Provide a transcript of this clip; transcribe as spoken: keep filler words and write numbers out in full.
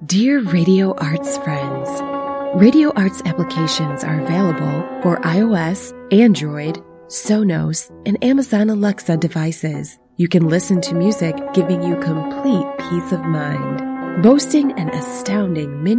Dear Radio Arts friends, Radio Arts applications are available for iOS, Android, Sonos, and Amazon Alexa devices. You can listen to music, giving you complete peace of mind. Boasting an astounding mini